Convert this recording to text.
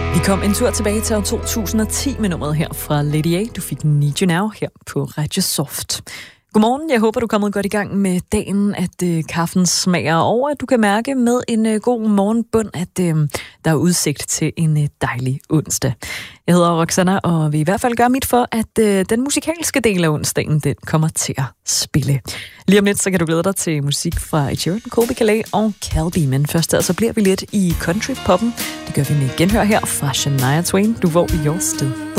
Vi kom en tur tilbage til år 2010 med nummeret her fra Lady A. Du fik Need You Now her på Radio Soft. Godmorgen, jeg håber, du er kommet godt i gang med dagen, at kaffen smager, og at du kan mærke med en god morgenbund, at der er udsigt til en dejlig onsdag. Jeg hedder Roxanna, og vil i hvert fald gøre mit for, at den musikalske del af onsdagen, den kommer til at spille. Lige om lidt, så kan du glæde dig til musik fra Ed Sheeran, Colbie Caillat og Calbi, men først så bliver vi lidt i country-poppen. Det gør vi med genhør her fra Shania Twain, Do What You're Still.